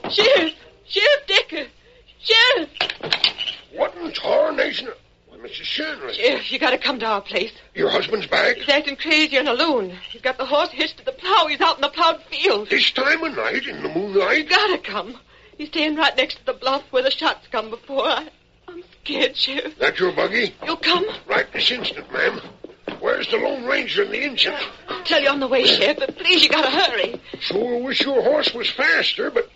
Sheriff Decker! Sheriff! What in tarnation? Why, Mrs. Shanley. Sheriff, you gotta come to our place. Your husband's back? He's acting crazy and alone. He's got the horse hitched to the plow. He's out in the plowed field. This time of night, in the moonlight? You gotta come. He's staying right next to the bluff where the shots come before. I'm scared, Sheriff. That your buggy? You'll come? Right this instant, ma'am. Where's the Lone Ranger and the engine? I'll tell you on the way, Sheriff, but please, you gotta hurry. Sure wish your horse was faster, but